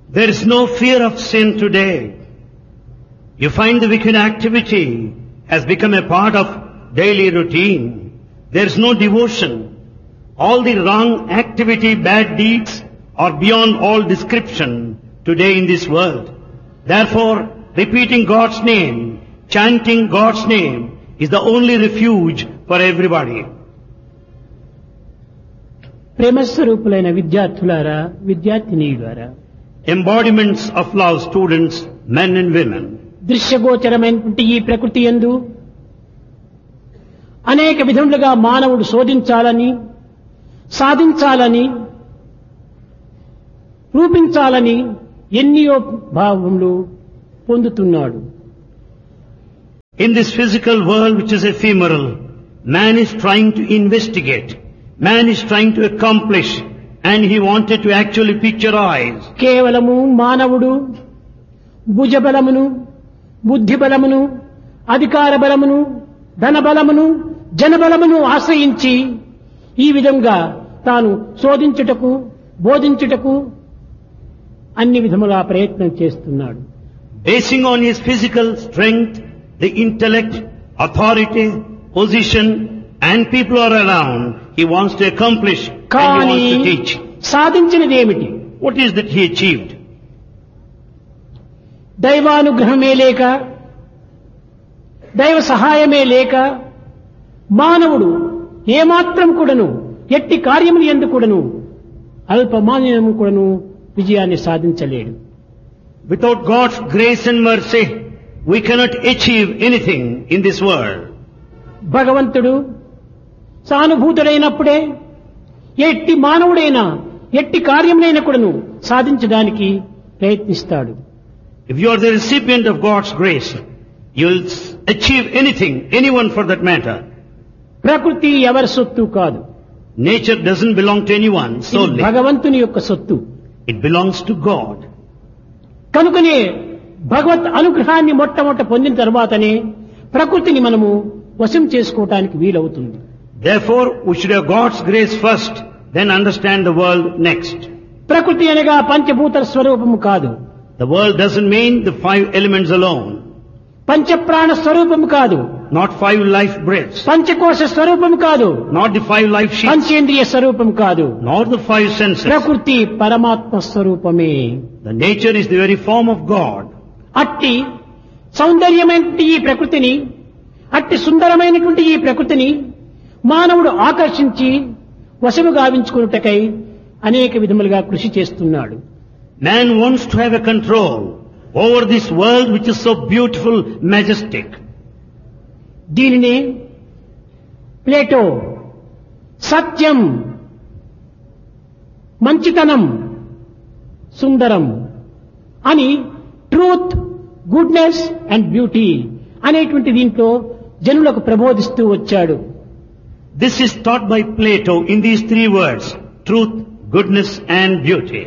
There is no fear of sin today. You find the wicked activity has become a part of daily routine. There is no devotion. All the wrong activity, bad deeds are beyond all description today in this world. Therefore, repeating God's name, chanting God's name is the only refuge for everybody. ప్రేమస్వరూపులైన విద్యార్థులారా, విద్యార్థినీయులారా, Embodiments of love, students, men and women. దృశ్యగోచరమైనటువంటి ఈ ప్రకృతి యందు అనేక విధములుగా మానవుడు శోధించాలని, సాధించాలని, రూపించాలని ఎన్నో భావములు పొందుతున్నాడు. In this physical world which is ephemeral, man is trying to investigate, man is trying to accomplish, and he wanted to actually picturize. కేవలము మానవుడు భుజబలమును, బుద్ధిబలమును, అధికార బలమును, ధనబలమును, జనబలమును ఆశ్రయించి ఈ విధంగా తాను శోధించుటకు, బోధించుటకు అన్ని విధములా ప్రయత్నం చేస్తున్నాడు. Basing on his physical strength, the intellect, authority, position, and people are around, he wants to accomplish and he కానీ wants to teach. సాధించినది ఏమిటి? What is that he achieved? దైవానుగ్రహమే లేక, దైవ సహాయమే లేక మానవుడు ఏమాత్రం కూడాను ఎట్టి కార్యములు యందు కూడాను అల్పమాన్యము కూడాను విజయాన్ని సాధించలేడు. Without God's grace and mercy, we cannot achieve anything in this world. భగవంతుడు సానుభూతుడైనప్పుడే ఎట్టి మానవుడైనా ఎట్టి కార్యములైనా కూడాను సాధించడానికి ప్రయత్నిస్తాడు. If you are the recipient of God's grace, you will achieve anything, anyone for that matter. ప్రకృతి ఎవరి సొత్తు కాదు. Nature doesn't belong to anyone ఇది solely. భగవంతుని యొక్క సొత్తు. It belongs to God. కనుకనే భగవత్ అనుగ్రహాన్ని మొట్టమొదట పొందిన తర్వాతనే ప్రకృతిని మనము వశం చేసుకోవటానికి వీలవుతుంది. Therefore, we should have God's grace first, then understand the world next. ప్రకృతి అనగా పంచభూత స్వరూపము కాదు, The world doesn't mean the 5 elements alone, పంచప్రాణ స్వరూపము కాదు, not 5 life breaths, పంచకోశ స్వరూపము కాదు, not the 5 life sheets, పంచేంద్రియ స్వరూపం కాదు. nor the 5 senses. ప్రకృతి పరమాత్మ స్వరూపమే. The nature is the very form of God. అట్టి సౌందర్యమైనటువంటి ఈ ప్రకృతిని, అట్టి సుందరమైనటువంటి ఈ ప్రకృతిని మానవుడు ఆకర్షించి వశము గావించుకున్నటకై అనేక విధములుగా కృషి చేస్తున్నాడు. Man wants to have a control over this world which is so beautiful, majestic. దీనిని ప్లేటో సత్యం, మంచితనం, సుందరం అని ట్రూత్, గుడ్నెస్ అండ్ బ్యూటీ అనేటువంటి దీంట్లో జనులకు ప్రబోధిస్తూ వచ్చాడు. This is taught by Plato in these 3 words, truth, goodness and beauty.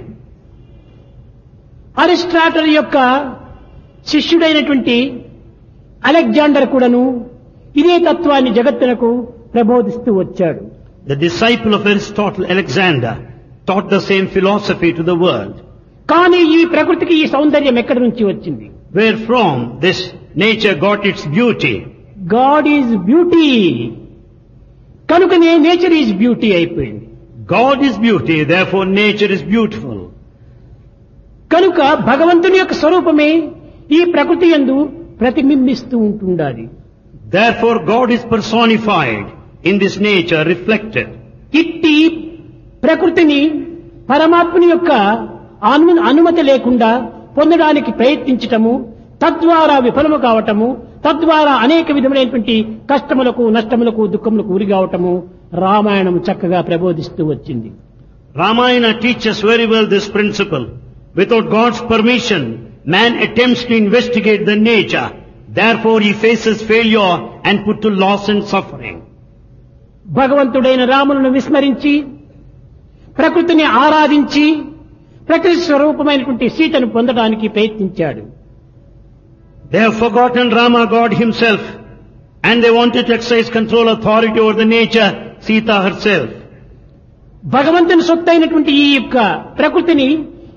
Aristotle యొక్క శిష్యుడైనటువంటి Alexander కూడాను ఇదే తత్వాన్ని జగత్తునకు ప్రబోధిస్తూ వచ్చాడు. The disciple of Aristotle, Alexander, taught the same philosophy to the world. కానీ ఈ ప్రకృతికి ఈ సౌందర్యం ఎక్కడి నుంచి వచ్చింది? Where from this nature got its beauty? God is beauty. కనుకనే నేచర్ ఈజ్ బ్యూటీ అయిపోయింది. God is beauty, therefore nature is beautiful. కనుక భగవంతుని యొక్క స్వరూపమే ఈ ప్రకృతి యందు ప్రతిబింబిస్తూ ఉంటుండాలి. Therefore God is personified in this nature, reflected. ఇట్టి ప్రకృతిని పరమాత్ముని యొక్క అనుమతి లేకుండా పొందడానికి ప్రయత్నించటము, తద్వారా విఫలము కావటము, తద్వారా అనేక విధములైనటువంటి కష్టములకు, నష్టములకు, దుఃఖములకు గురి కావటము రామాయణం చక్కగా ప్రబోధిస్తూ వచ్చింది. Ramayana teaches very well this principle. Without God's permission, man attempts to investigate the nature. Therefore he faces failure and put to loss and suffering. భగవంతుడైన రాములను విస్మరించి ప్రకృతిని ఆరాధించి ప్రకృతి స్వరూపమైనటువంటి సీతను పొందడానికి ప్రయత్నించాడు. They have forgotten Rama, God himself, and they wanted to exercise control, authority over the nature, Sita herself. భగవంతుని సొత్తైనటువంటి ఈ యొక్క ప్రకృతిని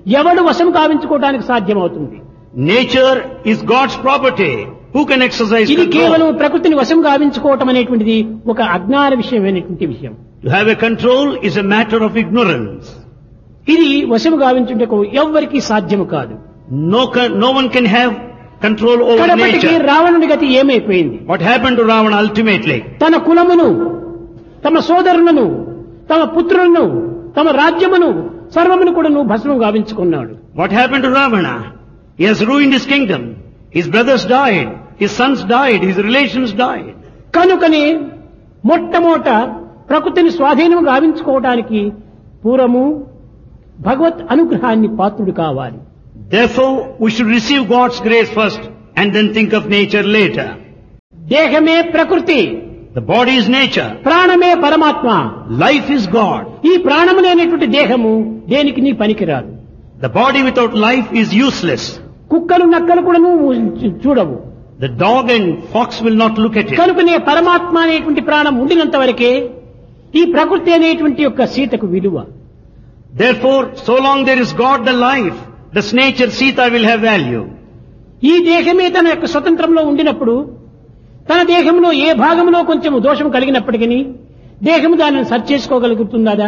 ఎవడు వశం కావించుకోవడానికి సాధ్యమవుతుంది? Nature is God's property. Who can exercise ఇది కేవలం control? ప్రకృతిని వశం గావించుకోవటం అనేటువంటిది ఒక అజ్ఞాన విషయమైనటువంటి విషయం. To have a control is a matter of ignorance. ఇది వశం గావించుటకు ఎవ్వరికీ సాధ్యము కాదు. No one can have control over కడపటికి nature. రావణుని గతి ఏమైపోయింది? What happened to Ravana ultimately? తన కులమును, తమ సోదరులను, తమ పుత్రులను, తమ రాజ్యమును సర్వమును కూడా భస్మం గావించుకున్నాడు. What happened to Ravana? He has ruined his kingdom. His brothers died. His sons died. His relations died. కనుకనే మొట్టమొదట ప్రకృతిని స్వాధీనం గావించుకోవడానికి పూర్వము భగవత్ అనుగ్రహాన్ని పాత్రుడు కావాలి. Therefore, we should receive God's grace first and then think of nature later. దేహమే ప్రకృతి, The body is nature. ప్రాణమే పరమాత్మ. Life is God. ఈ ప్రాణము లేనటువంటి దేహము దేనికి నీ పనికిరాదు. The body without life is useless. కుక్కలు నక్కలు కూడా నువ్వు చూడవు. The dog and fox will not look at it. కనుకనే పరమాత్మ అనేటువంటి ప్రాణం ఉండినంత వరకే ఈ ప్రకృతి అనేటువంటి యొక్క సీతకు విలువ. Therefore, so long there is God the life, this nature Sita will have value. ఈ దేహమే తన యొక్క స్వతంత్రంలో ఉండినప్పుడు తన దేహంలో ఏ భాగంలో కొంచెం దోషం కలిగినప్పటికీ దేహము దానిని సరి చేసుకోగలుగుతుందా?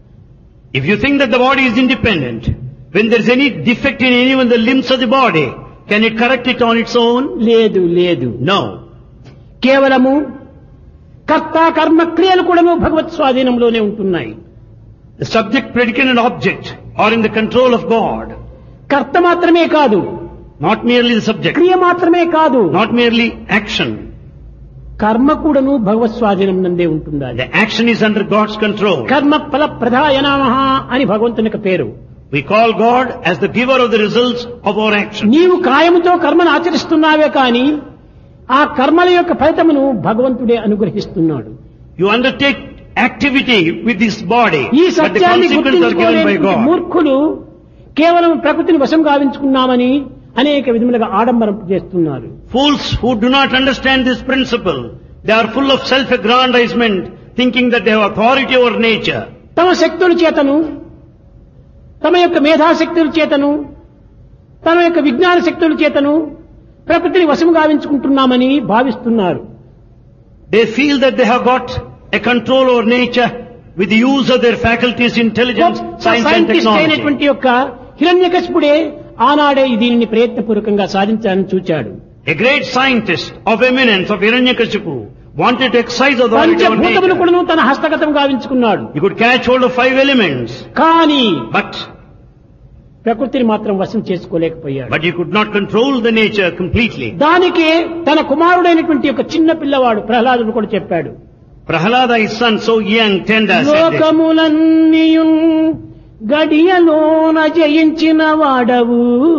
If you think that the body is independent, when there is any defect in any one of the limbs of the body, can it correct it on its own? లేదు లేదు. No. కేవలము కర్త కర్మ క్రియలు కూడా భగవత్ స్వాధీనంలోనే ఉంటున్నాయి. The subject, predicate and object are in the control of God. కర్త మాత్రమే కాదు, Not merely the subject, క్రియ మాత్రమే కాదు, not merely action. కర్మ కూడాను భగవత్ స్వాధీనం నందే ఉంటుండాలి. The action is under God's control. కర్మ ఫల ప్రదాయ నమః అని భగవంతునికి పేరు. We call God as the giver of the results of our action. నీవు కాయముతో కర్మను ఆచరిస్తున్నావే కానీ ఆ కర్మల యొక్క ఫలితమును భగవంతుడే అనుగ్రహిస్తున్నాడు. You undertake activity with this body, ఈ but the సత్యాన్ని consequences are given by గుర్తించుకోలేని God. మూర్ఖులు కేవలం ప్రకృతిని వశం గావించుకున్నామని అనేక విధములుగా ఆడంబరం చేస్తున్నారు. Fools who do not understand this principle, they are full of self-aggrandizement, thinking that they have authority over nature. తమ శక్తుల చేతను, తమ యొక్క మేధాశక్తుల చేతను, తమ యొక్క విజ్ఞాన శక్తుల చేతను ప్రకృతిని వశం గావించుకుంటున్నామని భావిస్తున్నారు. They feel that they have got a control over nature with the use of their faculties, intelligence, science and scientist technology. అయినటువంటి యొక్క హిరణ్యకశిపుడే ఆనాడే దీనిని ప్రయత్నపూర్వకంగా సాధించాలని చూచాడు. A great scientist of eminence of Hiranyakashipu wanted to exercise authority over పంచభూతములు nature. కూడా తన హస్తగతం గావించుకున్నాడు. He could catch hold of 5 elements, కానీ but ప్రకృతిని మాత్రం వశం చేసుకోలేకపోయాడు. he could not control the nature completely. దానికే తన కుమారుడైనటువంటి ఒక చిన్న పిల్లవాడు ప్రహ్లాదుడు కూడా చెప్పాడు. Prahalada, his son, so young, tender, said this. లోకములన్నీయున్ గడియలోన జయించిన వాడవు.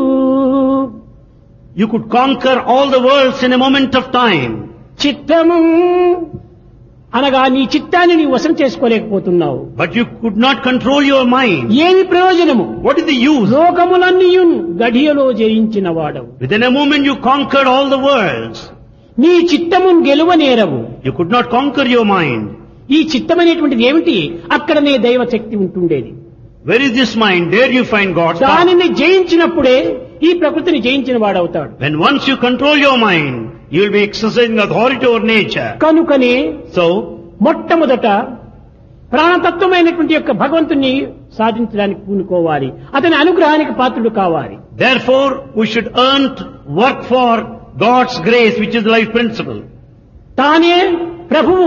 You could conquer all the worlds in a moment of time. చిత్తము అనగా నీ చిత్తాన్ని నీ వశం చేసుకోలేకపోతున్నావు. But you could not control your mind. ఏమి ప్రయోజనము? What is the use? లోకములన్నీయున్ గడియలో జయించిన వాడవు. Within a moment you conquered all the worlds. నీ చిత్తము గెలువనేరవు. You could not conquer your mind. ఈ చిత్తమనేటువంటిది ఏమిటి? అక్కడనే దైవ శక్తి ఉంటుండేది. Where is this mind? There you find God's power. దానిని జయించినప్పుడే ఈ ప్రకృతిని జయించిన వాడవుతాడు. When once you control your mind, you will be exercising authority over nature. కనుకనే So, మొట్టమొదట ప్రాణతత్వమైనటువంటి యొక్క భగవంతుని సాధించడానికి పూనుకోవాలి. అతని అనుగ్రహానికి పాత్రుడు కావాలి. therefore, we should work for God's grace, which is the life principle. తానే ప్రభువు,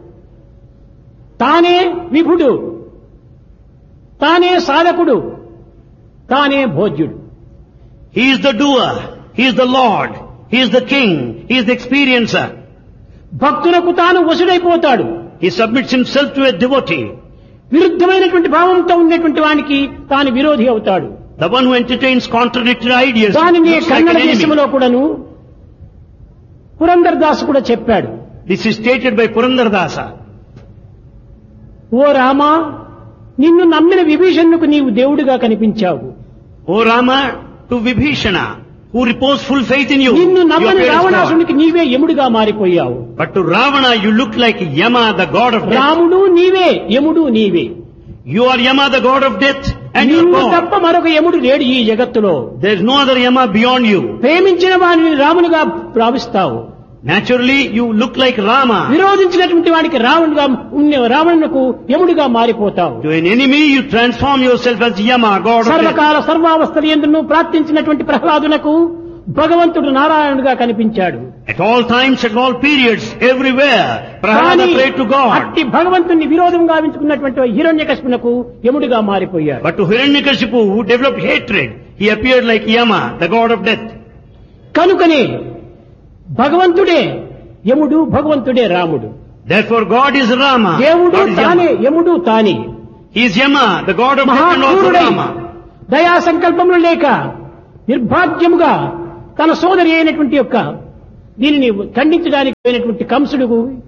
తానే విభుడు, తానే సాధకుడు, తానే భోజ్యుడు. He is the doer. He is the Lord. He is the King. He is the experiencer. భక్తులకు తాను వశుడైపోతాడు. He submits himself to a devotee. విరుద్ధమైనటువంటి భావంతో ఉన్నటువంటి వానికి తాను విరోధి అవుతాడు. The one who entertains contradictory ideas దానిని looks like Kannada an enemy. దేశంలో కూడాను పురందర్ దాస్ కూడా చెప్పాడు. This is stated by Purandardasa. ఓ రామా, నిన్ను నమ్మిన విభీషణుకు నీవు దేవుడిగా కనిపించావు. O Rama, to Vibhishana, who reposed full faith in you, నిన్ను you నమ్మని appear as God. రావణాసునికి నీవే యముడిగా మారిపోయావు. But to Ravana, you look like Yama, the god of death. రాముడు నీవే, యముడు నీవే. You are Yama, the god of death, and your నీవు God. తప్ప మరొక యముడు లేడు ఈ జగత్తులో. There is no other Yama beyond you. ప్రేమించిన వాడిని రామునిగా భావిస్తావు. Naturally, you look like Rama. విరోధించినటువంటి వాడికి రావణునకు యముడిగా మారిపోతావు. To an enemy, you transform yourself as Yama, God of death. సర్వకాల సర్వావస్థల యందు ప్రార్థించినటువంటి ప్రహ్లాదునకు భగవంతుడు నారాయణుడిగా కనిపించాడు. At all times, at all periods, everywhere, Prahlada prayed to God. అట్టి భగవంతుని విరోధంగా ఎంచుకున్నటువంటి హిరణ్యకశిపునకు యముడిగా మారిపోయాడు. But to Hiranyakashipu, who developed hatred, he appeared like Yama, the god of death. కనుకనే భగవంతుడే యముడు, భగవంతుడే రాముడు. Therefore, God is Rama. దేవుడు God is తానే, Yama. యముడు తానే. He is Yama, the god of death and also మహాక్రూరుడై Rama. దయా సంకల్పములు లేక నిర్భాగ్యముగా తన సోదరి అయినటువంటి యొక్క దీనిని ఖండించడానికి పోయినటువంటి కంసుడు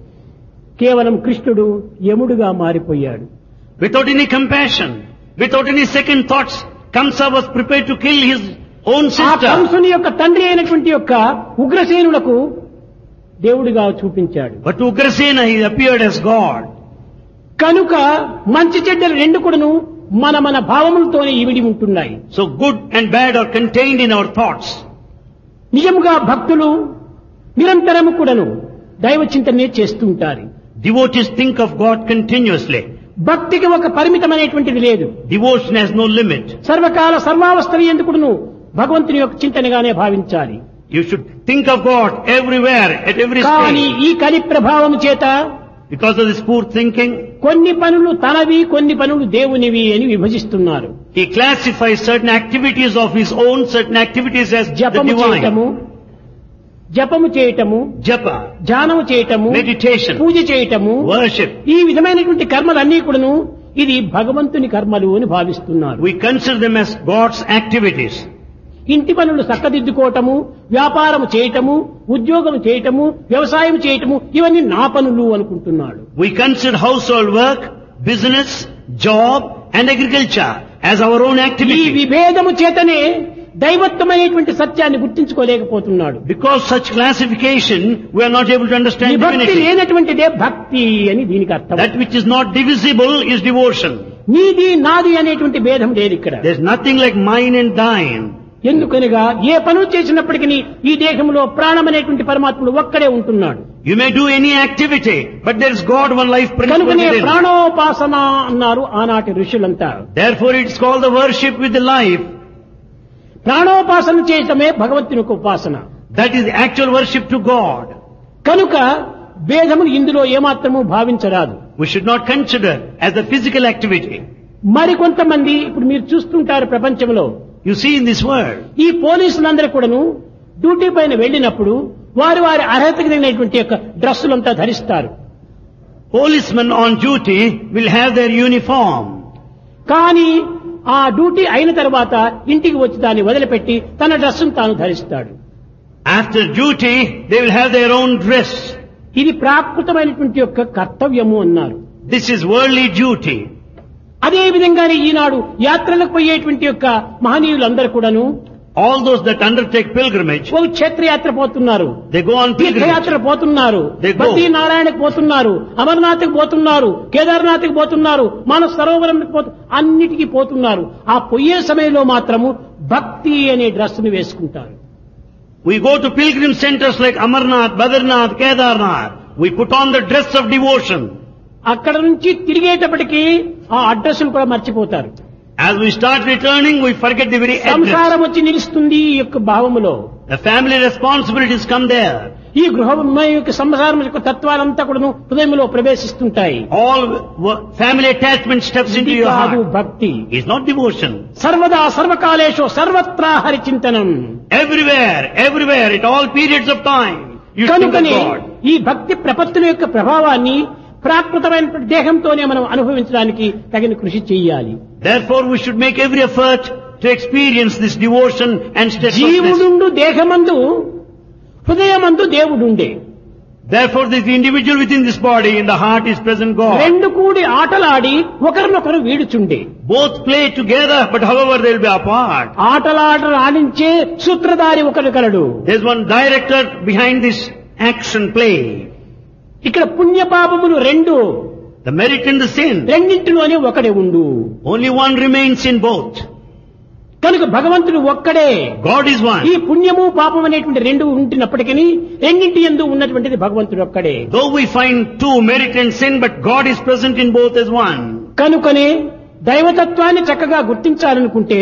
కేవలం కృష్ణుడు యముడుగా మారిపోయాడు. Without any compassion, without any second thoughts, Kamsa was prepared to kill his own ఆ sister. కంసుని యొక్క తండ్రి అయినటువంటి యొక్క ఉగ్రసేనులకు దేవుడిగా చూపించాడు. But to Ugrasena, he appeared as God. కనుక మంచి చెడ్డలు రెండు కూడాను మన మన భావములతోనే ఇవిడి ఉంటున్నాయి. So good and bad are contained in our thoughts. నిజముగా భక్తులు నిరంతరము కూడాను దైవ చింతనే చేస్తూ ఉంటారు. Devotees think of God continuously. భక్తికి ఒక పరిమితమైనటువంటిది లేదు. Devotion has no limit. సర్వకాల సర్వావస్థలు ఎందుకును భగవంతుని యొక్క చింతనగానే భావించాలి. You should think of God everywhere, at every కానీ stage. ఈ కలి ప్రభావం చేత Because of this poor thinking, కొన్ని పనులు తనవి, కొన్ని పనులు దేవునివి అని విభజిస్తున్నారు. he classifies certain activities of his own, certain activities as the జపము చేయటము, divine. జపము చేయటము, Japa, ధ్యానము చేయటము, meditation, పూజ చేయటము, worship. ఈ విధమైనటువంటి కర్మలన్నీ కూడాను ఇది భగవంతుని కర్మలు అని భావిస్తున్నారు. We consider them as God's activities. ఇంటి పనులు చక్కదిద్దుకోవటము, వ్యాపారం చేయటము, ఉద్యోగం చేయటము, వ్యవసాయం చేయటము ఇవన్నీ నా పనులు అనుకుంటున్నాడు. We consider household work, business, job and agriculture as our own ఈ activity. విభేదము చేతనే దైవత్వమైనటువంటి సత్యాన్ని గుర్తించుకోలేకపోతున్నాడు. Because such classification, we are not able to understand విభక్తి divinity. లేనటువంటిదే భక్తి అని దీనికి అర్థం. That which is not divisible is devotion. నీది నాది అనేటువంటి భేదం లేదు ఇక్కడ. There is nothing like mine and thine. ఎందుకనగా ఏ పనులు చేసినప్పటికీ ఈ దేహంలో ప్రాణం అనేటువంటి పరమాత్ముడు ఒక్కడే ఉంటున్నాడు. You may do any activity, but there is God, one life principle కనుకనే within. ప్రాణోపాసన అన్నారు ఆనాటి ఋషులంతా. Therefore it is called the worship with the life. ప్రాణోపాసన చేయటమే భగవంతుని ఉపాసన. That is the actual worship to God. కనుక భేదమును ఇందులో ఏమాత్రము భావించరాదు. We should not consider as a physical activity. మరికొంతమంది ఇప్పుడు మీరు చూస్తుంటారు ప్రపంచంలో You see in this world, ఈ పోలీసులందరూ కూడాను డ్యూటీ పైన వెళ్ళినప్పుడు వారి వారి అర్హతకు తగినటువంటి యొక్క డ్రెస్సులంతా ధరిస్తారు. policemen on duty will have their uniform. కానీ ఆ డ్యూటీ అయిన తర్వాత ఇంటికి వచ్చి దాన్ని వదిలిపెట్టి తన డ్రెస్సును తాను ధరిస్తాడు. After duty, they will have their own dress. ఇది ప్రాకృతమైనటువంటి యొక్క కర్తవ్యము అన్నారు. This is worldly duty. అదే విధంగానే ఈనాడు యాత్రలకు పోయేటువంటి యొక్క మహనీయులందరూ కూడాను All those that undertake pilgrimage, ఓ క్షేత్రయాత్ర పోతున్నారు, they go on pilgrimage. తీర్థయాత్ర పోతున్నారు, They go. బద్రీ నారాయణకు పోతున్నారు, అమర్నాథ్కి పోతున్నారు, కేదార్నాథ్కి పోతున్నారు, మానస సరోవరంకి అన్నిటికీ పోతున్నారు. ఆ పోయే సమయంలో మాత్రము భక్తి అనే డ్రెస్సును వేసుకుంటారు. We go to pilgrim centers like Amarnath, Badranath, Kedarnath. We put on the dress of devotion. అక్కడ నుంచి తిరిగేటప్పటికి ఆ అడ్రస్ను కూడా మర్చిపోతారు. As we start returning, we forget the very సంసారం address. వచ్చి నిలుస్తుంది ఈ యొక్క భావములో. The family responsibilities come there. ఈ గృహం యొక్క సంసారం యొక్క తత్వాలంతా కూడా హృదయంలో ప్రవేశిస్తుంటాయి. All family attachment steps into ఇది your కాదు heart. భక్తి. It's not devotion. సర్వదా సర్వకాలేషు సర్వత్రా Hari చింతనం. Everywhere, at all periods of time, you think of కనుకనే God. ఈ భక్తి ప్రపత్తుల యొక్క ప్రభావాన్ని ప్రాకృతమైనటువంటి దేహంతోనే మనం అనుభవించడానికి తగిన కృషి చేయాలి. Therefore, we should make every effort to experience this devotion and steadfastness. జీవుడుండు దేహమందు హృదయమందు దేవుడుండే. Therefore, this individual within this body, in the heart is present God. రెండు కూడి ఆటలాడి ఒకరినొకరు వీడుచుండే. Both play together, but however they will be apart. ఆటలాట ఆడించే సూత్రధారి ఒకరు కలడు. There's one director behind this action play. ఇక్కడ పుణ్య పాపములు రెండు The merit and the sin. రెండింటిలోనే ఒకడే ఉండు. Only one remains in both. కనుక భగవంతుడు ఒక్కడే. God is one. ఈ పుణ్యము పాపం అనేటువంటి రెండు ఉంటున్నప్పటికీ రెండింటి యందు ఉన్నటువంటిది భగవంతుడు ఒక్కడే. Though we find two, merit and sin, but God is present in both as one. కనుకనే దైవతత్వాన్ని చక్కగా గుర్తించాలనుకుంటే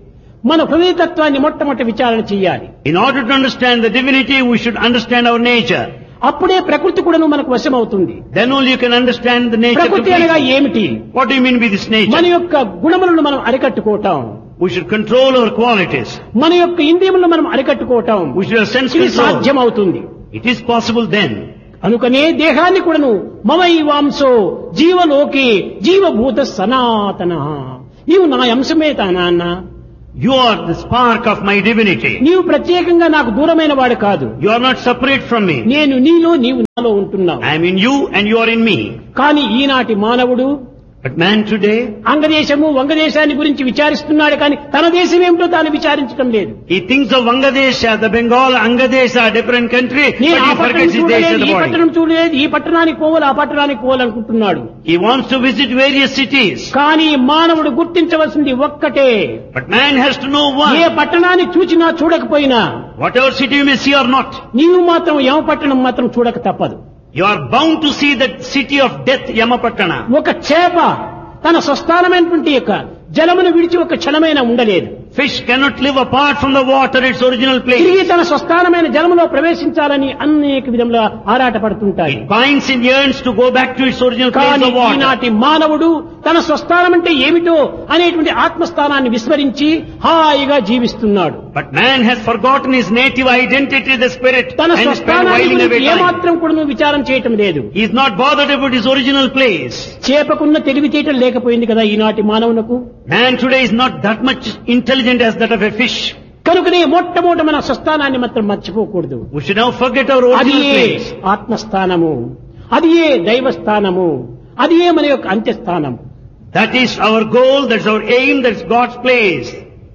మన హృదయతత్వాన్ని మొట్టమొదటి విచారణ చేయాలి. In order to understand the divinity, we should understand our nature. అప్పుడే ప్రకృతి కూడాను మనకు వశమవుతుంది. Then only you can understand the nature. ప్రకృతి అనగా ఏమిటి? What do you mean by this nature? మన యొక్క గుణములను మనం అరికట్టుకోవటం. We should control our qualities. మన యొక్క ఇంద్రియములను మనం అరికట్టుకోవటం. We should have sense ఇది control. సాధ్యమవుతుంది. It is possible then. అనుకనే దేహాన్ని కూడాను మమైవాంసో జీవలోకే జీవభూత సనాతన, నీవు నా అంశమే తానా, You are the spark of my divinity. నీవు ప్రత్యేకంగా నాకు దూరమైన వాడు కాదు. You are not separate from me. నేను నీలో నీవు నాలో ఉంటున్నావు. I am in you and you are in me. కానీ ఈనాటి మానవుడు But man today, అంగదేశము వంగదేశాన్ని గురించి విచారిస్తున్నాడు కానీ తన దేశం ఏమిటో తాను విచారించడం లేదు. he thinks of Vangadesha, the Bengal, Angadesha, different country, but నేను ఆ he పట్టణం forgets his చూడలేదు, Desha, ఈ the పట్టణం body. చూడలేదు, ఈ పట్టణానికి పోవాలి, ఆ పట్టణానికి పోవాలనుకుంటున్నాడు. He wants to visit various cities. కానీ మానవుడు గుర్తించవలసింది ఒక్కటే. But man has to know A one. పట్టణాన్ని చూచినా చూడకపోయినా Whatever city you may see or not, నీవు మాత్రం యమ పట్టణం మాత్రం చూడక తప్పదు. you are bound to see that city of death, Yamapattana. ఒక చేప తన స్వస్థానమైనటువంటి యొక్క జలమును విడిచి ఒక క్షణమైన ఉండలేదు. Fish cannot live apart from the water, its original తిరిగి place. తన స్వస్థానమైన జలములో ప్రవేశించాలని అనేక విధంగా ఆరాటపడుతుంటాయి. It binds in yearns to go back to its original place కానీ of water. ఈనాటి మానవుడు తన స్వస్థానం అంటే ఏమిటో అనేటువంటి ఆత్మస్థానాన్ని విస్మరించి హాయిగా జీవిస్తున్నాడు. But man has forgotten his native identity, the spirit, తన and spent స్వస్థానాన్ని whiling away గురించి time. ఏమాత్రం కూడా విచారం చేయటం లేదు. He is not bothered about his original place. చేపకున్న తెలివితేటలు లేకపోయింది కదా ఈనాటి మానవునకు. Man today is not that much intelligent as that of a fish. కనుకనే మొట్టమొదట మన స్వస్థానాన్ని మాత్రం మర్చిపోకూడదు. We should now forget our అది original ఏ place. ఆత్మస్థానము, అది ఏ దైవస్థానము, అది ఏ మన యొక్క అంత్యస్థానము. That is our goal, that's our aim, that's God's place.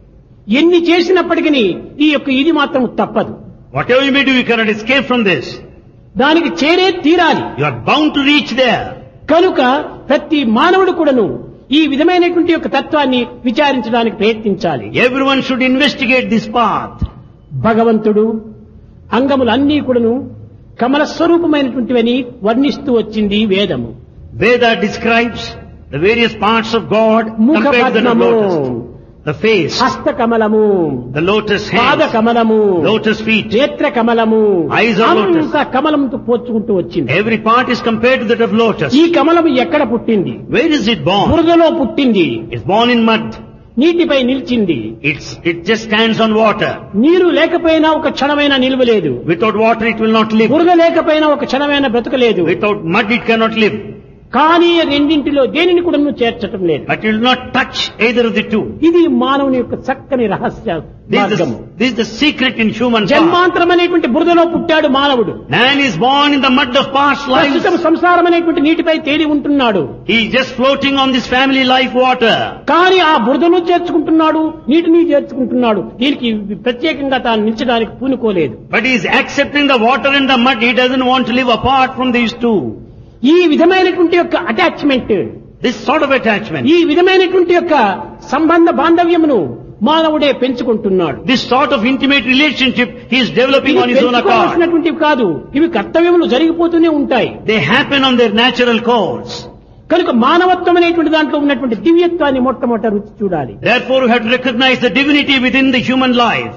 ఎన్ని చేసినప్పటికీ ఈ యొక్క ఇది మాత్రం తప్పదు. Whatever you may do, you cannot escape from this. దానికి చేరే తీరాలి. You are bound to reach there. కనుక ప్రతి మానవుడు కూడాను ఈ విధమైనటువంటి యొక్క తత్వాన్ని విచారించడానికి ప్రయత్నించాలి. Everyone should investigate this path. భగవంతుడు అంగములన్నీ కూడాను కమల స్వరూపమైనటువంటివని వర్ణిస్తూ వచ్చింది వేదము. Veda describes the various parts of God compared to the ముఖపద్మము, lotus. The face, హస్త కమలము, the lotus పాద hands, కమలము, lotus feet. నేత్ర కమలము, Eyes are lotus. అంత కమలంతో పోల్చుకుంటూ వచ్చింది. Every part is compared to that of lotus. ఈ కమలము ఎక్కడ పుట్టింది? Where is it born? బురదలో పుట్టింది, It's born in mud. నీటిపై నిలిచింది. It just stands on water. నీరు లేకపోయినా ఒక క్షణమైన నిలువలేదు. Without water it will not live. బురద లేకపోయినా ఒక క్షణమైన బ్రతకలేదు. Without mud it cannot live. కానీ రెండింటిలో దేనిని కూడా నువ్వు చేర్చటం లేదు. But it will not touch either of the two. ఇది మానవుని యొక్క చక్కని రహస్య మార్గము. This is the secret in human path. జన్మాంతరం అనేటువంటి బురదలో పుట్టాడు మానవుడు. Man is born in the mud of past lives. ప్రస్తుతం సంసారం అనేటువంటి నీటిపై తేలి ఉంటున్నాడు. He is just floating on this family life water. కానీ ఆ బురదను చేర్చుకుంటున్నాడు, నీటిని చేర్చుకుంటున్నాడు. దీనికి ప్రత్యేకంగా తాను నిలిచడానికి పూనుకోలేదు. But he is accepting the water and the mud. He doesn't want to live apart from these two. ఈ విధమైనటువంటి యొక్క attachment, This sort of attachment, ఈ విధమైనటువంటి యొక్క సంబంధ బాంధవ్యమును మానవుడే పెంచుకుంటున్నాడు. this sort of intimate relationship he is developing ఇవి on his own account. పెంచుకోవాల్సినటువంటివి కాదు, ఇవి కర్తవ్యములు జరిగిపోతూనే ఉంటాయి. They happen on their natural course. కనుక మానవత్వం అనేటువంటి దాంట్లో ఉన్నటువంటి దివ్యత్వాన్ని మొట్టమొదట రుచి చూడాలి. Therefore we have to recognize the divinity within the human life.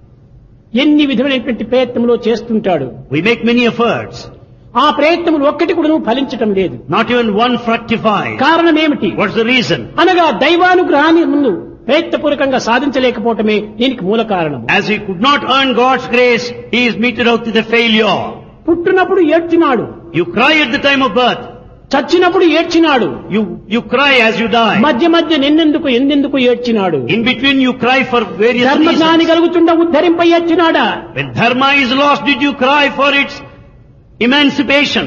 ఎన్ని విధమైనటువంటి ప్రయత్నంలో చేస్తుంటాడు. We make many efforts. ఆ ప్రయత్నములు ఒక్కటి కూడా ఫలించటం లేదు. Not even one fructifies. కారణం ఏమిటి? What's the reason? అనగా దైవానుగ్రహాన్ని ముందు ప్రయత్నపూర్వకంగా సాధించలేకపోవటమే దీనికి మూల కారణం. As he could not earn God's grace, he is meted out with a failure. పుట్టినప్పుడు ఏడ్చినాడు, You cry at the time of birth. చచ్చినప్పుడు ఏడ్చినాడు, You cry as you die. మధ్య మధ్య ఎందెందుకు ఏడ్చినాడు. In between you cry for various ధర్మజ్ఞాని reasons. కలుగుతుండ ఉద్ధరింపై ఏడ్చినాడా? When dharma is lost, did you cry for its emancipation?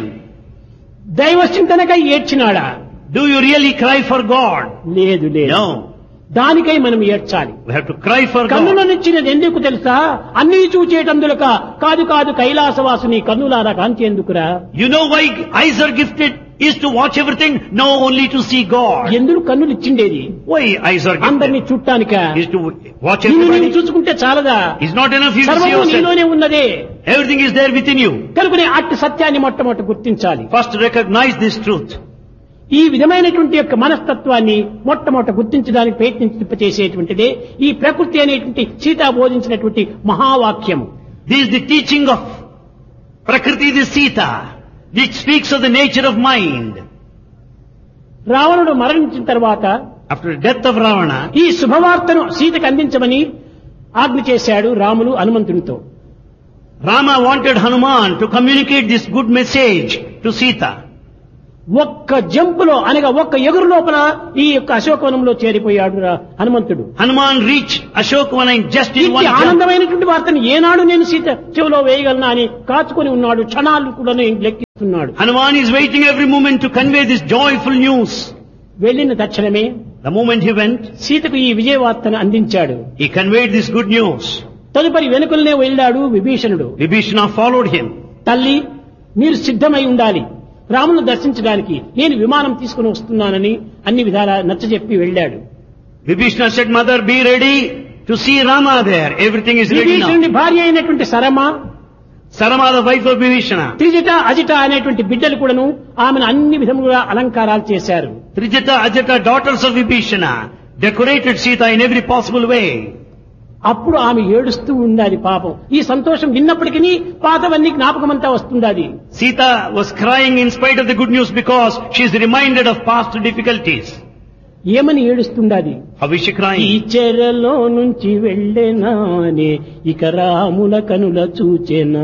దైవ చింతనకై ఏడ్చినాడా? Do you really cry for God? లేదు లేదు. No. దానికై మనం ఏడ్చాలి. We have to cry for కన్నుల God. నిచ్చినది ఎందుకు తెలుసా? అన్నీ చూచేటందులక కాదు కాదు కైలాసవాసుని కన్నులారా కాంతి ఎందుకురా? You know why eyes are gifted is to watch everything, no, only to see God. ఎందుకు కన్నులు ఇచ్చిండేది? Why eyes are అందరినీ gifted? చూడటానిక? Is to watch నీవు everybody. చూసుకుంటే చాలదా? It's not enough you to see సర్వము yourself. నీలోనే ఉన్నదే. Everything is there within you. కనుకనే అట్టి సత్యాన్ని మొట్టమొదట గుర్తించాలి. First recognize this truth. ఈ విధమైనటువంటి యొక్క మనస్తత్వాన్ని మొట్టమొదట గుర్తించడానికి ప్రయత్నించేటువంటిదే ఈ ప్రకృతి అనేటువంటి Sita బోధించినటువంటి మహావాక్యము. This is the teaching of Prakriti, the Sita, which speaks of the nature of mind. రావణుడు మరణించిన తర్వాత After the death of Ravana, ఈ శుభవార్తను సీతకు అందించమని ఆజ్ఞ చేశాడు Ramulu హనుమంతునితో. Rama wanted Hanuman to communicate this good message to Sita. ఒక్క జంపులో అనగా ఒక్క ఎగురు లోపల ఈ యొక్క అశోకవనంలో చేరిపోయాడు హనుమంతుడు. Hanuman reached Ashokavana in just in one ఇంటి jump. ఆనందమైనటువంటి వార్తను ఏనాడు నేను సీత చెవిలో వేయగలనా అని కాచుకొని ఉన్నాడు. క్షణాలు కూడా లెక్కిస్తున్నాడు. Hanuman is waiting every moment to convey this joyful news. వెళ్ళిన తక్షణమే The moment he went, సీతకు ఈ విజయ వార్తను అందించాడు. he conveyed this good news. తదుపరి వెనుకలనే వెళ్ళాడు విభీషణుడు. Vibhishana followed him. తల్లి, మీరు సిద్ధమై ఉండాలి, రామును దర్శించడానికి నేను విమానం తీసుకుని వస్తున్నానని అన్ని విధాలా నచ్చజెప్పి వెళ్ళాడు. Vibhishana said, Mother, be ready to see Rama there. Everything is ready now. విభీషణుడి భార్య అయినటువంటి Sarama, Sarama, the wife of Vibhishana. Trijata అజిట అనేటువంటి బిడ్డలు కూడాను ఆమెను అన్ని విధములుగా అలంకారాలు చేశారు. Trijata, Ajata, daughters of Vibhishana, decorated Sita in every possible way. అప్పుడు ఆమె ఏడుస్తూ ఉండాలి పాపం. ఈ సంతోషం విన్నప్పటికీ పాతవన్నీ జ్ఞాపకమంతా వస్తుండాలి. Sita was crying in spite of the good news because she is reminded of past difficulties. ఏమని ఏడుస్తుండాలి? How is she ఈ crying? చెరలో నుంచి వెళ్ళేనానే ఇక రాముల కనుల చూచెనా.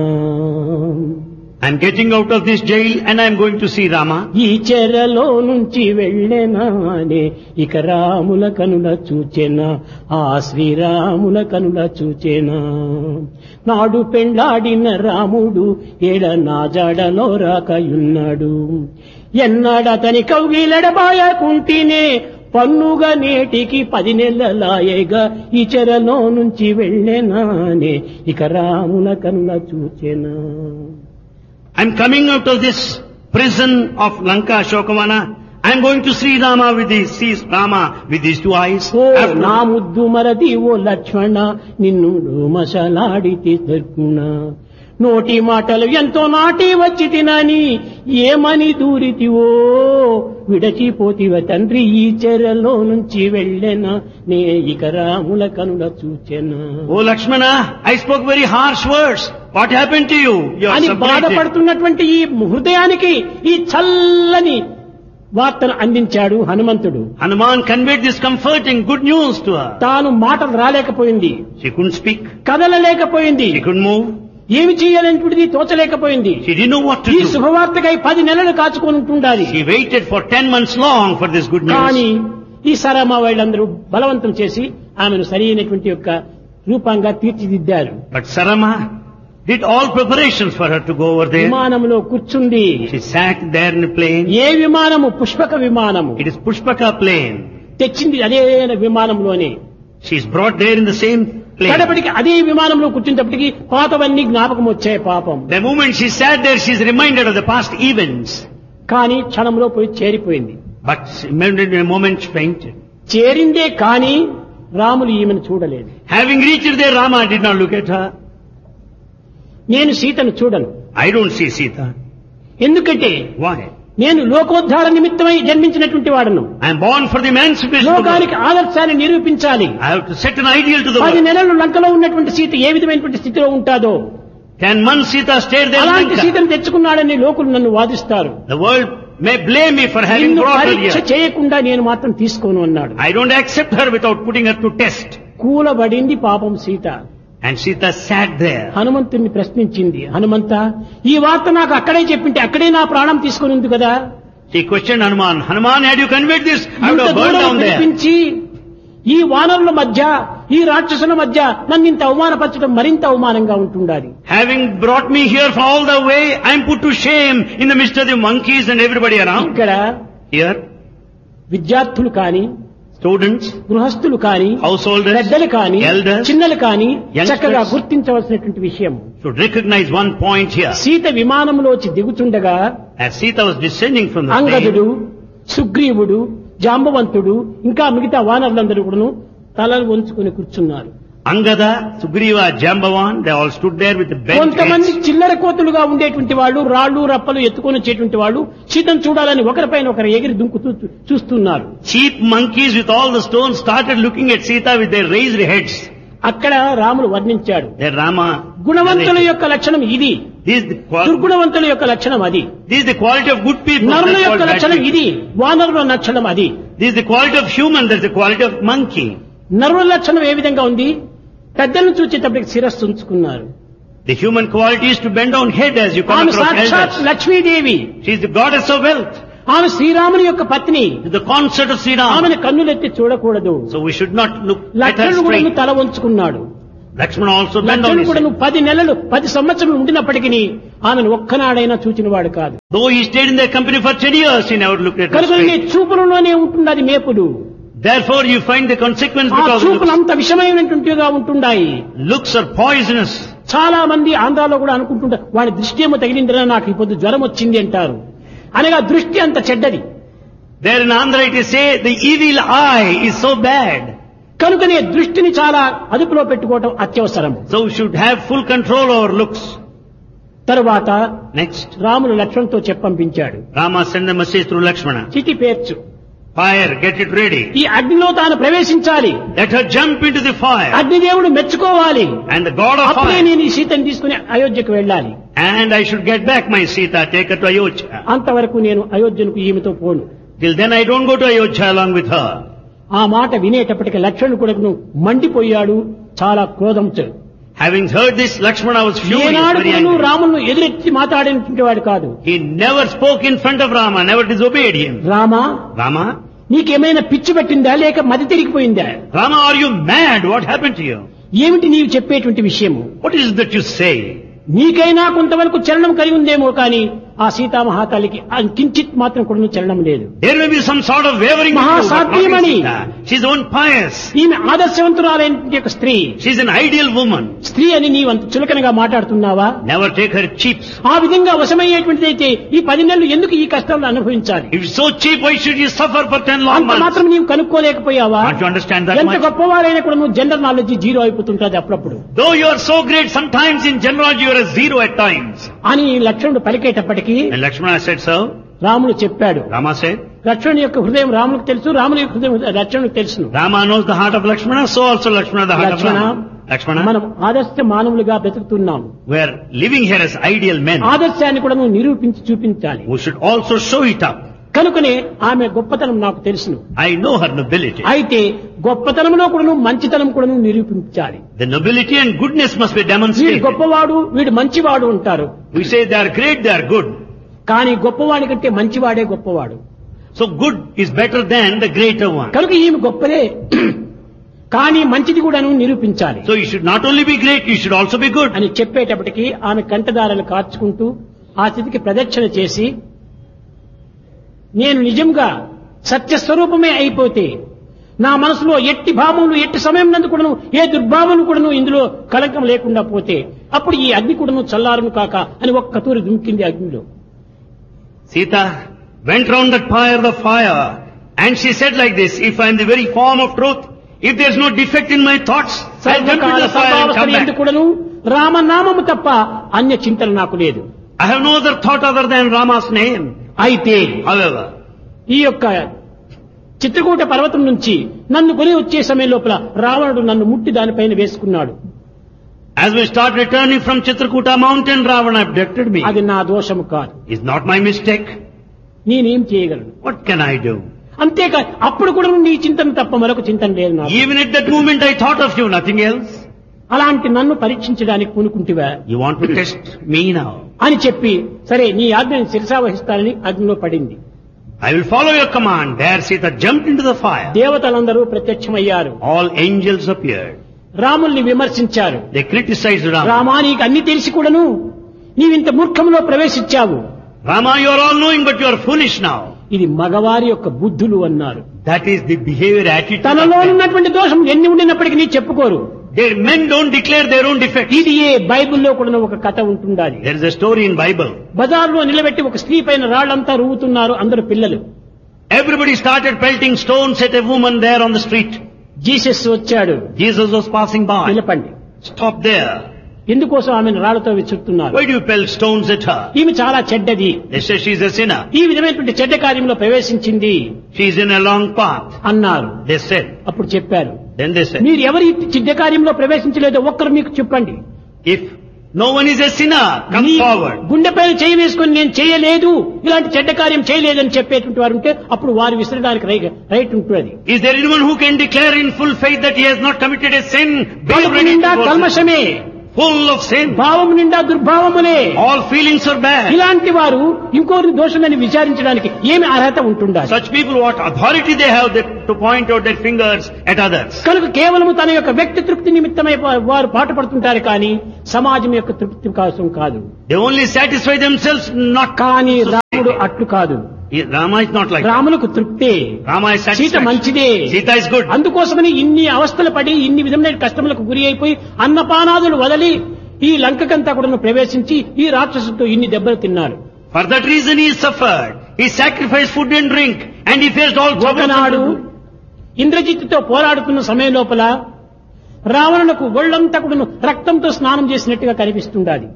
I'm getting out of this jail and I'm going to see Rama. ఈ చెరలో నుంచి వెళ్ళేనానే ఇక రాముల కనుల చూచెనా, ఆ శ్రీరాముల కనుల చూచెనా. నాడు పెండాడిన రాముడు ఏడ నా జాడలో రాకయున్నాడు. ఎన్నాడతని కౌగిలడబాయకుంటేనే పన్నుగా నేటికి 10 నెలలాయేగా ఈ చెరలో నుంచి వెళ్ళేనానే ఇక రాముల కనుల చూచెనా. I'm coming out of this prison of Lanka Ashokavana. I'm going to see Rama with these two eyes. ఓ నా ముద్దు మరది ఓ లక్ష్మణ, నిన్ను మసలాడితే దర్గుణ. నోటి మాటలు ఎంతో నాటి వచ్చి తినని ఏమని దూరితివో, విడచిపోతివ తండ్రి ఈ చెరలో నుంచి వెళ్ళెనా నే ఇక రాముల కనుల చూచెనా. Oh Lakshmana, I spoke very harsh words. What happened to you? You are అని separated. బాధపడుతున్నటువంటి ఈ హృదయానికి ఈ చల్లని వార్తను అందించాడు హనుమంతుడు. Hanuman conveyed this comforting good news to her. తాను మాటలు రాలేకపోయింది, She couldn't speak. కదలలేకపోయింది, She couldn't move. ఏమి చేయాలనేటువంటిది తోచలేకపోయింది. She didn't know what to ఈ do. శుభవార్తకై 10 నెలలు కాచుకొని ఉంటుండాలి. She waited for 10 months long for this good కానీ news. ఈ సరమ వాళ్ళందరూ బలవంతం చేసి ఆమెను సరైనటువంటి యొక్క రూపంగా తీర్చిదిద్దారు. But Sarama did all preparations for her to go over there. విమానంలో కూర్చుంది. She sat there in a plane. A విమానము? Pushpaka విమానము. It is Pushpaka plane. తెచ్చింది అదే విమానంలోనే. She is brought there in the same plane. కడపటికి అదే విమానంలో కూర్చున్నప్పటికీ పాతవన్నీ జ్ఞాపకం వచ్చాయి పాపం. The moment she sat there, she is reminded of the past events. కానీ క్షణంలో పోయి చేరిపోయింది. But in a moment she fainted. చేరిందే కానీ రాములు ఈమెను చూడలేదు. Having reached there, Rama did not look at her. నేను సీతను చూడను. I don't see Sita. ఎందుకంటే Why? నేను లోకోద్ధార నిమిత్తమై జన్మించినటువంటి వాడను. I am born for the emancipation of the world. లోకానికి ఆదర్శాన్ని నిరూపించాలి. I have to set an ideal to the 10 world. నెలలు లంకలో ఉన్నటువంటి సీత ఏ విధమైనటువంటి స్థితిలో ఉంటాదో 10 months Sita stayed there in అలాంటి Lanka. సీతను తెచ్చుకున్నాడని లోకులు నన్ను వాదిస్తారు. The world may blame me for having నిన్ను brought her పరీక్ష here. చేయకుండా నేను మాత్రం తీసుకోను అన్నాడు. I don't accept her without putting her to test. కూలబడింది పాపం Sita. And Sita sat there. హనుమంతుణ్ణి ప్రశ్నించింది, హనుమంత ఈ వార్త నాకు అక్కడే చెప్పింటే అక్కడే నా ప్రాణం తీసుకుని ఉంది కదా. She questioned Hanuman. Hanuman, had you conveyed this, I would ఇంత have burned దూరం down there. పిలిపించి ఈ వానరుల మధ్య ఈ రాక్షసుల మధ్య నన్ను ఇంత అవమానపరచడం మరింత అవమానంగా ఉంటుండాలి. Having brought me here for all the way, I am put to shame in the midst of the monkeys and everybody around. ఇక్కడ Here, విద్యార్థులు కాని Students, గృహస్థులు కాని householders, పెద్దలు కాని elders, చిన్నలు కాని youngsters చక్కగా గుర్తించవలసినటువంటి విషయం. should recognize one point here. Sita విమానంలోంచి దిగుతుండగా As Sita was descending from the అంగదుడు, plane, సుగ్రీవుడు, జాంబవంతుడు ఇంకా మిగతా వానరులందరూ కూడాను తలలు వంచుకొని కూర్చున్నారు. Angada, Sugriva, Jambavan, they all stood there with the bent కొంతమంది heads. చిల్లర కోతులుగా ఉండేటువంటి వాళ్ళు, రాళ్లు రప్పలు ఎత్తుకొని వచ్చేటువంటి వాళ్ళు సీతను చూడాలని ఒకరిపైన ఒకరు ఎగిరి దుంకుతూ చూస్తున్నారు. Cheap monkeys with all the stones started looking at Sita with their raised heads. అక్కడ రాములు వర్ణించాడు. There Rama. గుణవంతుల యొక్క లక్షణం ఇది, This is the దుర్గుణవంతుల యొక్క లక్షణం అది. This is the quality of good people. నరుల That's యొక్క called bad లక్షణం people. ఇది, వానరుల లక్షణం అది. This is the quality of human. That's the quality of monkey. నరుల లక్షణం ఏ విధంగా ఉంది? పెద్దలను చూచేటప్పటికి శిరస్సు ఉంచుకున్నారు. The human quality is to bend down head as you come ఆమె across సాక్షాత్ elders. Lakshmidevi. She is the goddess of wealth. ఆమె శ్రీరాముని యొక్క పత్ని. The consort of Sri Ram. ఆమెను కన్నులెత్తి చూడకూడదు. So we should not look at her లక్ష్మణుడు కూడా straight. తల వంచుకున్నాడు. Lakshmana also bent down లక్ష్మణుడు his కూడా head. 10 నెలలు 10 సంవత్సరాలు ఉండినప్పటికీ ఆమెను ఒక్కనాడైనా చూచినవాడు కాదు. Though he stayed in their company for 10 years, he never looked at her కనుక నీ straight. చూపులలోనే ఉంటున్నది మేపుడు. Therefore you find the consequence ఆ because చూపులు looks. అంత విషమైనటువంటిగా ఉంటున్నాయి. Looks are poisonous. చాలా మంది ఆంధ్రాలో కూడా అనుకుంటుంటారు, వాడి దృష్టి ఏమో తగిలిందిరా, నాకు ఈ పొద్దు జ్వరం వచ్చింది అంటారు. అనగా దృష్టి అంత చెడ్డది. There in Andhra it is say the evil eye is so bad. కనుకనే దృష్టిని చాలా అదుపులో పెట్టుకోవటం అత్యవసరం. So we should have full control over looks. తరువాత Next, Ramulu లక్ష్మణుతో చెప్పంపించాడు, Rama sent a message through Lakshmana. చితి పేర్చు, Fire, get it ready. ఈ అగ్నిలో తాను ప్రవేశించాలి, Let her jump into the fire. అగ్నిదేవుడు మెచ్చుకోవాలి, And the god of అప్పుడే fire. నేను ఈ సీతను తీసుకుని అయోధ్యకు వెళ్ళాలి. And I should get back my Sita, take her to Ayodhya. అంతవరకు నేను అయోధ్యకు ఈమెతో పోను. Till then I don't go to Ayodhya along with her. ఆ మాట వినేటప్పటికి లక్ష్మణుడు కూడా మండిపోయాడు, చాలా క్రోధంతో. Having heard this, Lakshmana was furious, ఏనాడు very కూడా angry. రామును ఎదురెత్తి మాట్లాడినటువంటి వాడు కాదు. He never spoke in front of Rama, never disobeyed him. Rama, Rama, నీకేమైనా పిచ్చి పట్టిందా లేక మతి తిరిగిపోయిందా? Rama, are you mad? What happened to you? ఏమిటి నీవు చెప్పేటువంటి విషయము? What is it that you say? నీకైనా కొంతవరకు చలనం కలిగి ఉందేమో కానీ ఆ సీతామహాతల్లికి కించిత్ మాత్రం కూడా చలనం లేదు. There may be some sort of wavering. మహాసాధ్వీమణి. She's own pious. ఈమె ఆదర్శవంతురాలైన యొక్క స్త్రీ. She's an ideal woman. స్త్రీ అని నీవు అంత చులకనగా మాట్లాడుతున్నావా? Never take her cheap. ఆ విధంగా వశమయ్యేటువంటిదైతే ఈ 10 నెలలు ఎందుకు ఈ కష్టాలను అనుభవించాలి? If it's so cheap, why should you suffer for 10 long అంత months? మాత్రం నీవు కనుక్కోలేకపోయావా? Can't you understand that ఎంత much? గొప్పవారైనా కూడా నువ్వు జనరల్ నాలెడ్జ్ జీరో అయిపోతుంటది అప్పుడప్పుడు Though you are so great, sometimes in general you are a zero at times. అని లక్ష్మణుడు పలికేటప్పటికీ And Lakshmana said so. రాముడు చెప్పాడు. Rama said. లక్ష్మణుని యొక్క హృదయం రామునికి తెలుసు, రాముని యొక్క హృదయం లక్ష్మణునికి తెలుసును. Rama knows the heart of Lakshmana, so also Lakshmana the heart of Rama. Lakshmana, మనం ఆదర్శ మానవులుగా బ్రతుకుతున్నాం. we are living here as ideal men. ఆదర్శాన్ని కూడా నువ్వు నిరూపించి చూపించాలి. We should also show it up. కనుకనే ఆమె గొప్పతనం నాకు తెలుసును. I know her nobility. అయితే గొప్పతనంలో కూడా నువ్వు మంచితనం కూడా నువ్వు నిరూపించాలి. The nobility and goodness must be వీడు demonstrated. గొప్పవాడు, వీడు మంచివాడు ఉంటారు. We say they are great, they are good. కానీ గొప్పవాడి కంటే మంచివాడే గొప్పవాడు. So good is better than the greater one. కనుక ఈమె గొప్పదే, కానీ మంచిది కూడా నువ్వు నిరూపించాలి So you should not only be great, you should also be good. అని చెప్పేటప్పటికి ఆమె కంఠదారాలు కార్చుకుంటూ ఆ స్థితికి ప్రదక్షిణ చేసి, నేను నిజంగా సత్యస్వరూపమే అయిపోతే నా మనసులో ఎట్టి భావములు ఎట్టి సమయం నందు కూడాను ఏ దుర్భావములు కూడాను ఇందులో కలంకం లేకుండా పోతే అప్పుడు ఈ అగ్ని కూడాను చల్లారును కాక అని ఒక్క తూరి దుంకింది అగ్నిలో. Sita went round that pyre of fire and she said like this, if I am the very form of truth, if there is no defect in my thoughts, I will jump into the fire and come back. కూడాను రామనామము తప్ప అన్య చింతన నాకు లేదు. I have no other thought other than Rama's name. అయితే However, ఈ యొక్క చిత్రకూట పర్వతం నుంచి నన్ను కొని వచ్చే సమయం లోపల రావణుడు నన్ను ముట్టి దానిపైన వేసుకున్నాడు. as we start returning from Chitrakuta mountain, Ravana abducted me. అది నా దోషము కాదు. It's not my mistake. నేనేం చేయగలను? What can I do? అంతేకా అప్పుడు కూడా నీ చింతన తప్ప మరొక చింతన లేదు నాకు. Even at that moment I thought of you, nothing else. అలాంటి నన్ను పరీక్షించడానికి పూనుకుంటివా You want to test me now? అని చెప్పి, సరే నీ ఆజ్ఞని శిరసావహిస్తానని అగ్నిలో పడింది. I will follow your command. There Sita jumped into the fire. దేవతలందరూ ప్రత్యక్షమయ్యారు. All angels appeared. రాముల్ని విమర్శించారు. They criticized Rama. రామా, నీకు అన్ని తెలిసి కూడాను నీవింత మూర్ఖంలో ప్రవేశించావు. Rama, you are all knowing, but you are foolish now. ఇది మగవారి యొక్క బుద్ధులు అన్నారు. That is the behavior attitude. తనలో ఉన్నటువంటి దోషం ఎన్ని ఉండినప్పటికీ నీ చెప్పుకోరు. Their men don't declare their own defects. ఇది ఏ బైబిల్లో కూడా ఒక కథ ఉంటుండాలి. There is a story in Bible. బజార్లో నిలబెట్టి ఒక స్త్రీ పైన రాళ్లంతా రువ్వుతున్నారు అందరు పిల్లలు. Everybody started pelting stones at a woman there on the street. Jesus వచ్చాడు. Jesus was passing by. నిలపండి. Stop there. ఎందుకోసం ఆమెను రాళ్లతో విసురుతున్నారు? Why do you pelt stones at her? ఈమె చాలా చెడ్డది. They say she is a sinner. ఈ విధమైనటువంటి చెడ్డ కార్యంలో ప్రవేశించింది She is in a long path. అన్నారు. They said. అప్పుడు చెప్పారు, Then they said, మీరు ఎవరి చెడ్డ కార్యంలో ప్రవేశించలేదో ఒక్కరు మీకు చెప్పండి. if no one is a sinner, come forward. గుండెపైన చేయి వేసుకొని నేను చేయలేదు, ఇలాంటి చెడ్డ కార్యం చేయలేదని చెప్పేటువంటి వారు ఉంటే అప్పుడు వారు విసరడానికి రైట్ ఉంటుంది. Is there anyone who can declare in full faith that he has not committed a sin? కలుపు నిండా కల్మషమే, full of sin. భావము నిండా దుర్భావములే. All feelings are bad. ఇలాంటి వారు ఇంకోరిని దోషులని విచారించడానికి ఏమి అర్హత ఉంటుండాలి? Such people, what authority they have to point out their fingers at others? కనుక కేవలము తన యొక్క వ్యక్తి తృప్తి నిమిత్తమై వారు పాటుపడుతుంటారు కానీ సమాజం యొక్క తృప్తి కోసం కాదు. They only satisfy themselves, not కానీ రాముడు అట్లు కాదు. Rama is not like that. రాములకు తృప్తే, Rama is Sita satisfied. మంచిదే. Sita is good. అందుకోసమని ఇన్ని అవస్థలు పడి ఇన్ని విధమైన కష్టములకు గురి అయిపోయి అన్నపానాదులు వదలి ఈ లంకకంతా కూడా ప్రవేశించి ఈ రాక్షసుతో ఇన్ని దెబ్బలు తిన్నాడు. For that reason he suffered. He sacrificed food and drink and he faced all ఒకనాడు troubles. ఇంద్రజిత్తుతో పోరాడుతున్న సమయం లోపల రావణులకు ఒళ్ళంతా కూడా రక్తంతో స్నానం చేసినట్టుగా కనిపిస్తుండాలి.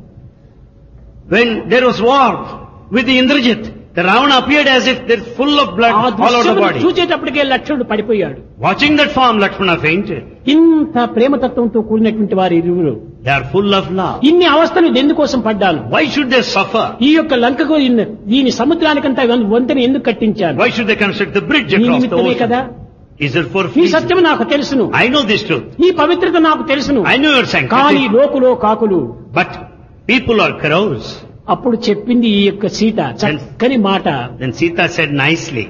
When there was war with the Indrajit, the Ravana appeared as if they're full of blood ఆ all over the దృశ్యమును body. చూచేటప్పటికే లక్ష్మణుడు పడిపోయాడు. Watching that form, Lakshmana fainted. ఇంత ప్రేమతత్వంతో కూడినటువంటి వారి ఇరువురు They are full of love. ఇన్ని అవస్థలు ఎందుకోసం పడ్డాను? Why should they suffer? ఈ యొక్క లంకకు దీని సముద్రానికంతా వంతెన ఎందుకు కట్టించాను? Why should they construct the bridge నీ across the నిమిత్తమే ocean? కదా. Is it for ఈ free? సత్యం నాకు తెలుసును, I know this truth. ఈ పవిత్రత నాకు తెలుసును. I know your కానీ sanctity. లోకులో కాకులు. But people are crows. అప్పుడు చెప్పింది ఈ యొక్క సీత చక్కని మాట. Then Sita said nicely,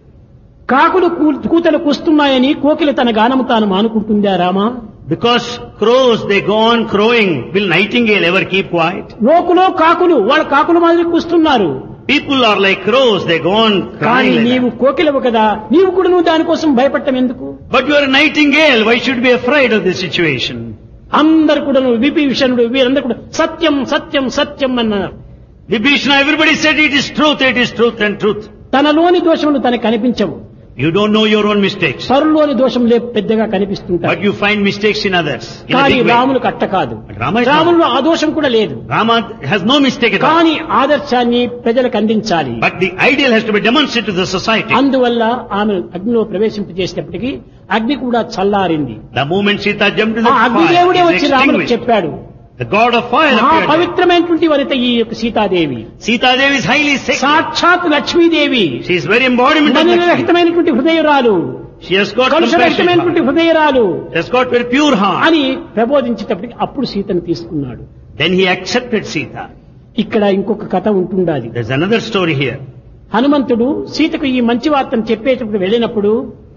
కాకులు కూతలు కూస్తున్నాయని కోకిల తన గానము తాను మానుకుంటుందా Rama? because crows, they go on crowing. Will nightingale ever keep quiet? లోకులో కాకులు, వాళ్ళు కాకుల మాదిరి కూస్తున్నారు. People are like crows, they go on కానీ crying like నీవు that. కోకిలవు కదా, నీవు కూడా నువ్వు దానికోసం భయపడటం ఎందుకు? But you are a nightingale, why should you be afraid of this situation? అందరు కూడా విభీషణుడు వీరందరూ కూడా సత్యం సత్యం సత్యం అన్నారు. Vibhishana, everybody said it is truth and truth. తనలోని దోషములు తనకు కనిపించవు, You don't know your own mistakes, పరులోని దోషములే పెద్దగా కనిపిస్తుంటాయి. but you find mistakes in others. In a కానీ big way. రాములకు అట్ట కాదు. But Rama is not. రాములో ఆ దోషం కూడా లేదు. Rama has no mistake at all. కానీ ఆదర్శాన్ని ప్రజలకు అందించాలి. But the ideal has to be demonstrated to the society. అందువల్ల ఆమె అగ్నిలో ప్రవేశింపజేసేటప్పటికి అగ్ని కూడా చల్లారింది. The moment Sita jumped to ఆ the అగ్నిదేవుడే fire, వచ్చి is రాములకు extinguished. చెప్పాడు, The god of fire appeared there. పవిత్రమైనటువంటి వనిత ఈ యొక్క Sitadevi, Sita Devi is highly sacred. సాక్షాత్ Lakshmidevi, She is very embodiment of Lakshmi. రహితమైనటువంటి హృదయరాలు, She has got compassion. కలుషరహితమైనటువంటి హృదయరాలు She has got very pure heart. అని ప్రబోధించేటప్పటికి అప్పుడు సీతను తీసుకున్నాడు. Then he accepted Sita. ఇక్కడ ఇంకొక కథ ఉంటుండాలి. There's another story here. హనుమంతుడు సీతకు ఈ మంచి వార్తను చెప్పేటప్పుడు వెళ్ళినప్పుడు,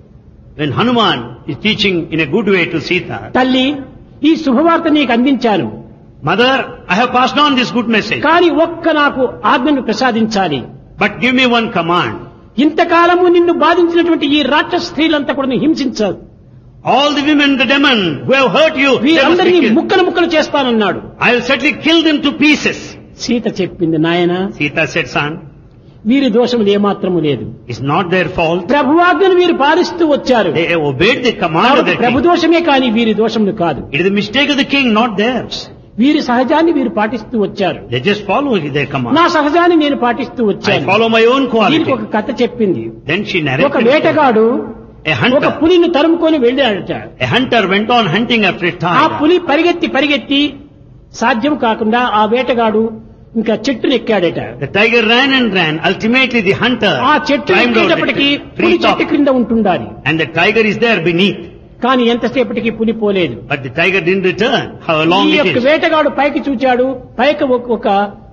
When Hanuman is teaching in a good way to Sita, తల్లి ఈ శుభవార్త నీకు అందించాను, Mother, I have passed on this good message, కానీ ఒక్క నాకు ఆజ్ఞను ప్రసాదించాలి. but give me one command. ఇంతకాలము నిన్ను బాధించినటువంటి ఈ రాక్షస స్త్రీలంతా కూడా హింసించదు, All the women, the demon who have hurt you, they must వీరందరినీ be killed. ముక్కలు ముక్కలు చేస్తానన్నాడు. I will certainly kill them to pieces. Sita చెప్పింది, నాయనా Sita said, son, వీరి దోషములు ఏమాత్రము లేదు, it's not their fault. ప్రభువాజ్ఞను వీరు పాలిస్తూ వచ్చారు. They obeyed the command of the Prabhu king. దోషమే కానీ వీరి దోషములు కాదు. It is the mistake of the king, not theirs. వీరి సహజాన్ని వీరు పాటిస్తూ వచ్చారు, They just follow their command. నా సహజాన్ని నేను పాటిస్తూ I వచ్చాను. follow my own దీనికి quality. ఒక కథ చెప్పింది. Then she ఒక narrated. వేటగాడు A ఒక hunter. పులిని తరుముకొని వెళ్ళాడట. A hunter went on hunting after a ఆ tiger. పులి పరిగెత్తి సాధ్యం కాకుండా ఆ వేటగాడు ఇంకా చెట్టును ఎక్కాడట. The tiger ran and ran. Ultimately the hunter ఆ చెట్టు climbed out ఎక్కేటప్పటికి the పులి tree top. చెట్టు క్రింద ఉంటుండాలి. And the tiger is there beneath. కానీ ఎంతసేపటికి పులి పోలేదు. But the tiger didn't return. How long ఈ it యొక్క is. వేటగాడు పైకి చూచాడు, పైకి ఒక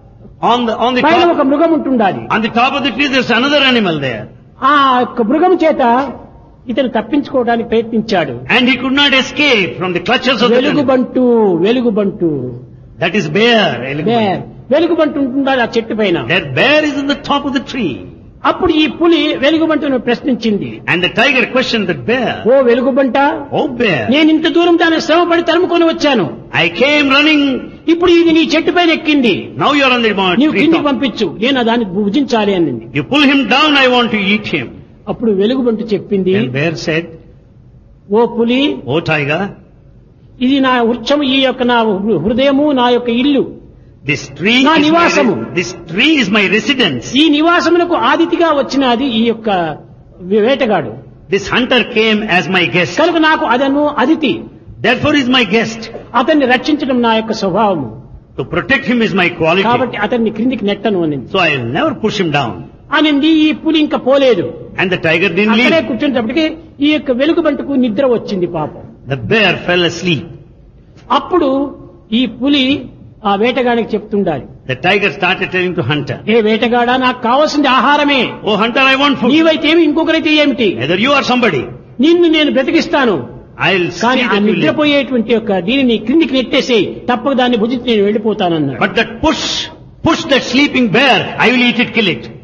On the పైన top, ఒక మృగం ఉంటుండాలి. on the top of the tree there's another animal there. ఆ యొక్క మృగం చేత ఇతను తప్పించుకోవడానికి ప్రయత్నించాడు. And he could not escape from the clutches of the animal. వెలుగుబంటు That is bear. వెలుగుబంటు ఉంటుండాలి ఆ చెట్టు పైన. That bear is on the top of the tree. అప్పుడు ఈ పులి వెలుగుబంటను ప్రశ్నించింది. And the tiger questioned the bear. Oh వెలుగుబంట, Oh bear, నేను ఇంత దూరం దాన్ని శ్రమపడి తరుముకొని వచ్చాను. I came running. ఇప్పుడు ఇది నీ చెట్టు పైన ఎక్కింది, Now you are on the నీవు tree కిందికి top. పంపించు, నేను దాన్ని భుజించాలి అన్నది. You pull him down, I want to eat him. అప్పుడు వెలుగుబంట చెప్పింది, And bear said, ఓ పులి, Oh tiger, ఇది నా వృక్షము, ఈ యొక్క నా హృదయము, నా యొక్క ఇల్లు, this tree నా is నివాసము. this tree is my residence. ఈ నివాసమునకు ఆదితిగా వచ్చినది ఈ యొక్క వేటగాడు, This hunter came as my guest. కనుక నాకు అదను Aditi, Therefore is my guest. అతన్ని రక్షించడం నా యొక్క స్వభావము, To protect him is my quality. కాబట్టి అతన్ని క్రిందికి నెట్టను అనింది. So I'll never push him down. అనింది. ఈ పులి ఇంకా పోలేదు, And the tiger didn't అక్కడే leave. కూర్చునేటప్పటికి ఈ యొక్క వెలుగుబంటకు నిద్ర వచ్చింది పాపం. The bear fell asleep. అప్పుడు ఈ పులి ఆ వేటగానికి చెప్తుండాలి, The tiger started telling to hunter, ఏ వేటగాడా, నాకు కావాల్సింది ఆహారమే, Oh hunter, I want food. నీవైతే ఏమి ఇంకొకరైతే ఏమిటి, Either you or somebody. నిన్ను నేను బ్రతికిస్తాను, I'll కానీ see ఆ that you live. నిద్రపోయేటువంటి యొక్క దీనిని క్రిందికి నెట్టేసేయి, తప్పక దాన్ని భుజించి నేను వెళ్ళిపోతానన్నాడు. But that push that sleeping bear, I will eat it, kill it.